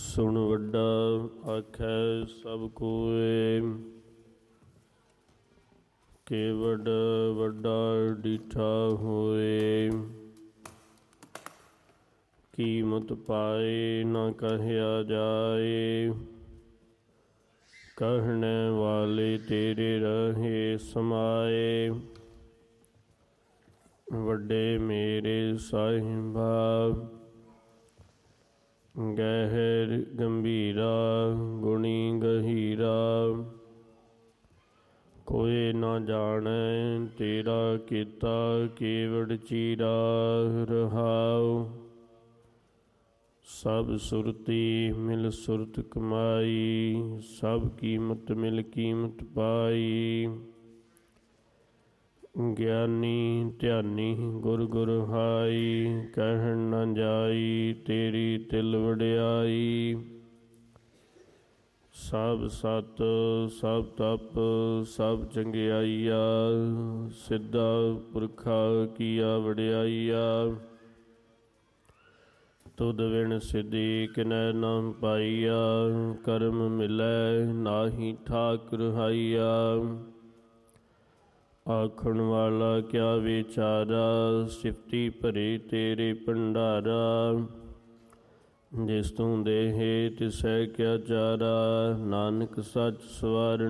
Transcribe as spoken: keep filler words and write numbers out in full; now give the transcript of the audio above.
ਸੁਣ ਵੱਡਾ ਆਖੈ ਸਭ ਕੋਇ, ਕੇਵਡ ਵੱਡਾ ਡੀਠਾ ਹੋਏ। ਕੀਮਤ ਪਾਏ ਨਾ ਕਹਿਆ ਜਾਏ, ਕਹਿਣੇ ਵਾਲੇ ਤੇਰੇ ਰਹੇ ਸਮਾਏ। ਵੱਡੇ ਮੇਰੇ ਸਾਹਿਬਾ, ਗਹਿਰ ਗੰਭੀਰਾ ਗੁਣੀ ਗਹੀਰਾ। ਕੋਈ ਨਾ ਜਾਣੈ ਤੇਰਾ ਕੀਤਾ ਕੇਵੜ ਚੀਰਾ ਰਹਾਉ। ਸਭ ਸੁਰਤੀ ਮਿਲ ਸੁਰਤ ਕਮਾਈ, ਸਭ ਕੀਮਤ ਮਿਲ ਕੀਮਤ ਪਾਈ। ਗਿਆਨੀ ਧਿਆਨੀ ਗੁਰ ਗੁਰ ਹਾਈ, ਕਹਿਣ ਨਾ ਜਾਈ ਤੇਰੀ ਤਿਲ ਵਡਿਆਈ। ਸਭ ਸਤ ਸਭ ਤਪ ਸਭ ਚੰਗਿਆਈਆ, ਸਿੱਧਾ ਪੁਰਖਾ ਕੀਆ ਵਡਿਆਈਆ। ਤੁਧ ਵਿਣ ਸਿਧੀ ਕਿਨੈ ਨਾ ਪਾਈਆ, ਕਰਮ ਮਿਲੈ ਨਾਹੀ ਠਾਕ ਰਹਾਈਆ। ਆਖਣ ਵਾਲਾ ਕਿਆ ਵਿਚਾਰਾ, ਸਿਫਤੀ ਭਰੇ ਤੇਰੇ ਭੰਡਾਰਾ। ਜਿਸ ਤੂੰ ਦੇਹੇ ਤਿਸੈ ਕਿਆ ਚਾਰਾ, ਨਾਨਕ ਸੱਚ ਸਵਾਰਨ